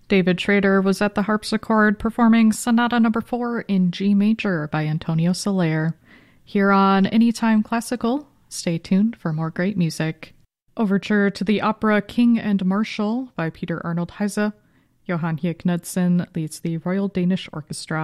David Schrader was at the harpsichord performing Sonata No. 4 in G major by Antonio Soler. Here on Anytime Classical, stay tuned for more great music. Overture to the opera King and Marshal by Peter Arnold Heise. Johan Hie Knudsen leads the Royal Danish Orchestra.